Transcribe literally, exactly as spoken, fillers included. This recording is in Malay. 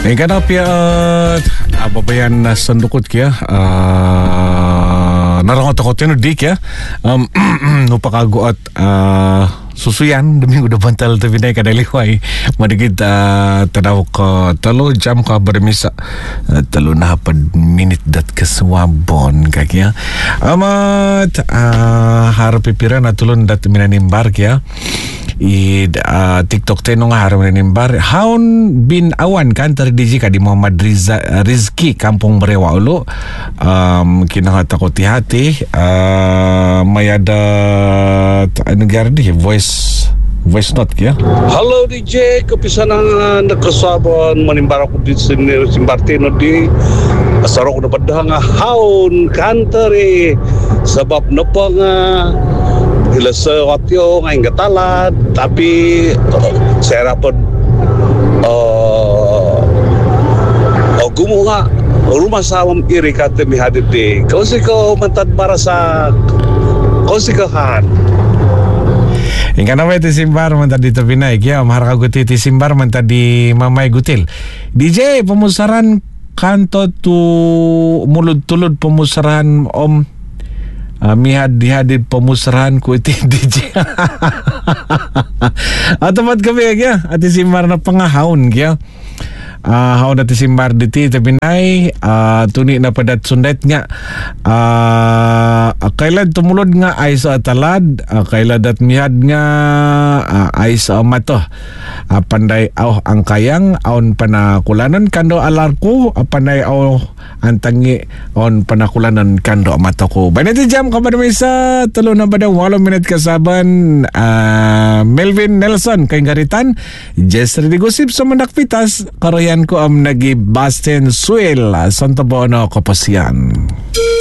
Ang kanap ya ababayan na sandukot kaya uh, narangot ako tinudik ya um, nupakago at uh, susuyan demi udah bantal tapi naik kada liway madigid uh, tanaw ka talo jam ka bermisa uh, talo na hapad minit dat kaswabon kakya amat uh, harap pipiran atulon dat minanimbar kya i uh, TikTok tenong harap minanimbar haun bin awan kan terdiji ka di Muhammad Riza, Rizki Kampung Berewa ulo um, kinahata ko tihati uh, mayada ano gardi voice voice note kaya. Halo D J, kepisanan nakasabon manimbar ako di sini Simbartino di asaro ko dapat dah nga haun kanteri sebab napa nga ila sewatyo nga ingatalan tapi uh, saya rapat uh, uh, gumo nga rumah sawam iri kate mi hadir di kau si kau mantan barasa kau si kahan. Ingka na ti simbar man tadi to pinay kaya maharaka guti ti simbar man tadi mamay gutil. D J pumusaran kanto tu mulud tulud pumusaran om uh, mihad dihadid pumusaran ku iti D J. Atamat kami kaya ati simbar na pangahawon kaya. Uh, haon na ti simbar diti tapi nay uh, tuni na padat sundet nga uh, kailad tumulod nga ay sa atalad uh, kailad at mihad nga uh, ay sa mato uh, panday aw ang kayang aon panakulanan kando alarko uh, panday aw ang tangi aon panakulanan kando mato ko baniti jam kabada may sa tulo na bada walo minute kasaban uh, Melvin Nelson kay garitan Jess Redigosip sa manakpitas karoyan ko am nagi Basten Suel Santa Bona Kapasyan.